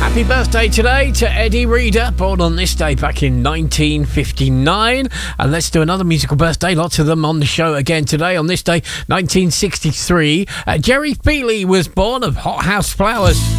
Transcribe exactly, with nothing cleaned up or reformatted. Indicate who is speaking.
Speaker 1: Happy birthday today to Eddie Reader, born on this day back in nineteen fifty-nine. And let's do another musical birthday, lots of them on the show again today. On this day, nineteen sixty-three, uh, Jerry Feely was born of Hot House Flowers.